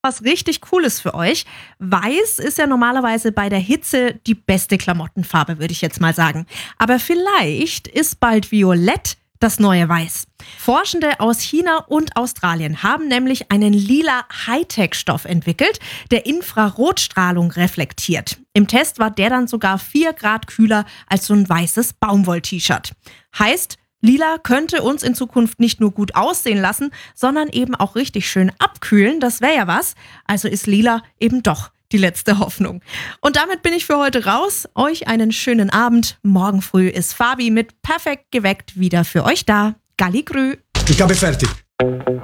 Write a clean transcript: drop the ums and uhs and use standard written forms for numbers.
Was richtig Cooles für euch. Weiß ist ja normalerweise bei der Hitze die beste Klamottenfarbe, würde ich jetzt mal sagen. Aber vielleicht ist bald Violett das neue Weiß. Forschende aus China und Australien haben nämlich einen lila Hightech-Stoff entwickelt, der Infrarotstrahlung reflektiert. Im Test war der dann sogar 4 Grad kühler als so ein weißes Baumwoll-T-Shirt. Heißt, lila könnte uns in Zukunft nicht nur gut aussehen lassen, sondern eben auch richtig schön abkühlen. Das wäre ja was. Also ist lila eben doch die letzte Hoffnung. Und damit bin ich für heute raus. Euch einen schönen Abend. Morgen früh ist Fabi mit Perfekt geweckt wieder für euch da. Galli Grü. Ich habe fertig.